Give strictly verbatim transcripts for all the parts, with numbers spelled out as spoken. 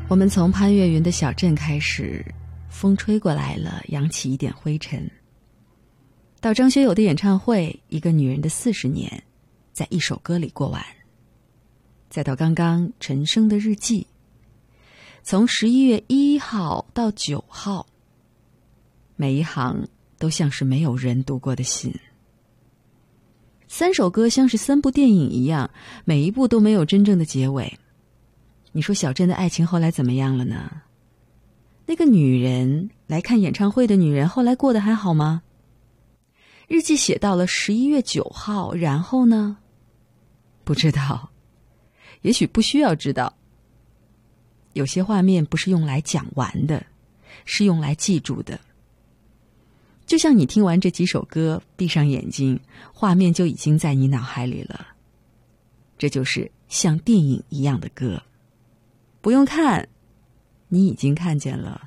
我们从潘越云的小镇开始，风吹过来了，扬起一点灰尘。到张学友的演唱会，一个女人的四十年，在一首歌里过完。再到刚刚陈升的日记，从十一月一号到九号，每一行都像是没有人读过的信。三首歌像是三部电影一样，每一部都没有真正的结尾。你说小镇的爱情后来怎么样了呢？那个女人来看演唱会的女人后来过得还好吗？日记写到了十一月九号，然后呢？不知道，也许不需要知道。有些画面不是用来讲完的，是用来记住的。就像你听完这几首歌，闭上眼睛，画面就已经在你脑海里了。这就是像电影一样的歌，不用看，你已经看见了。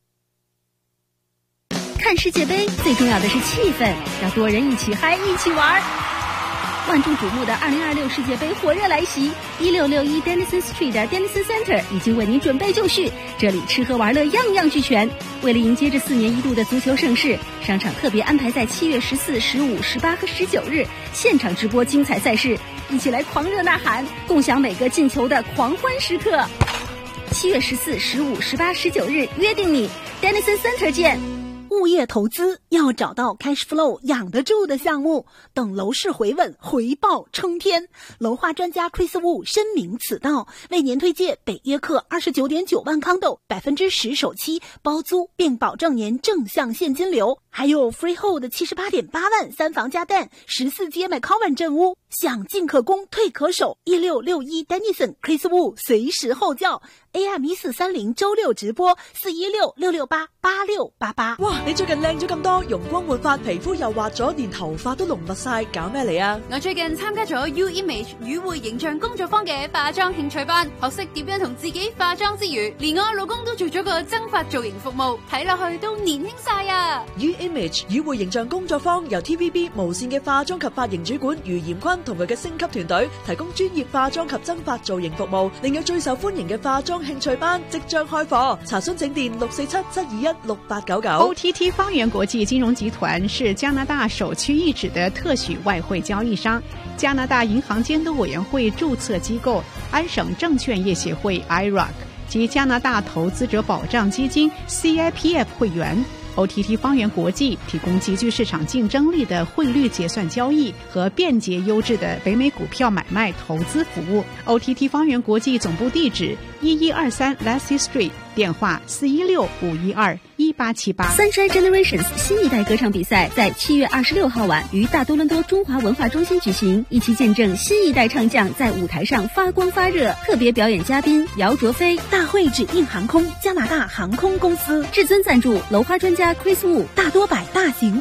看世界杯最重要的是气氛，要多人一起嗨，一起玩。万众瞩目的二零二六世界杯火热来袭，一六六一 Dennison Street 的 Dennison Center 已经为您准备就绪，这里吃喝玩乐样样俱全。为了迎接这四年一度的足球盛事，商场特别安排在七月十四、十五、十八和十九日现场直播精彩赛事，一起来狂热呐喊，共享每个进球的狂欢时刻。七月十四、十五、十八、十九日约定你 Dennison Center 见。 物业投资要找到 cash flow 养得住的项目，等楼市回稳，回报冲天。楼花专家 Chris Wu 深明此道，为您推荐北约克 二十九点九万康斗 百分之十 首期包租，并保证年正向现金流，还有 freehold 七十八点八万三房加蛋，十四街 McCowan 镇屋，想进可攻，退可守。一六六一 Dennison Chris Wu 随时候叫 A M 一四三零周六直播四一六六六八八六八八。 哇，你最近靚咗咁多，容光煥發，皮膚又滑咗，連頭髮都濃密晒，搞咩嚟啊？ 我最近參加咗 U Image 語匯形象工作坊嘅化妝興趣班，學識點樣同自己化妝之餘，連我老公都做咗個增髮造型服務，睇落去都年輕晒啊 ！U Image 語匯形象工作坊由 T V B 無線嘅化妝及髮型主管余炎坤同佢嘅星級團隊提供專業化妝及增髮造型服務，另有最受歡迎嘅化妝興趣班即將開課，查詢請電六四七七二一六八九九。 O T T 方圆国际金融集团是加拿大首屈一指的特许外汇交易商，加拿大银行监督委员会注册机构，安省证券业协会 I R A C 及加拿大投资者保障基金 C I P F 会员。O T T 方圆国际提供极具市场竞争力的汇率结算交易和便捷优质的北美股票买卖投资服务。O T T 方圆国际总部地址一一二三 Lassie Street， 电话四一六五一二一八七八。 Sunshine Generations 新一代歌唱比赛在七月二十六号晚于大多伦多中华文化中心举行，一起见证新一代唱将在舞台上发光发热。特别表演嘉宾姚卓飞， 大会指定航空加拿大航空公司至尊赞助楼花专家 Chris Wu， 大多百大型